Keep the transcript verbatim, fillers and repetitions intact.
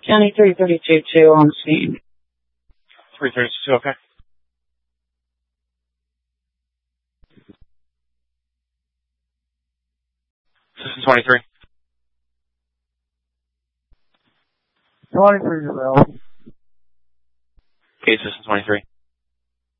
County three thirty-two two on scene. three thirty-two, okay. System twenty-three. twenty-three available. Okay, System twenty-three.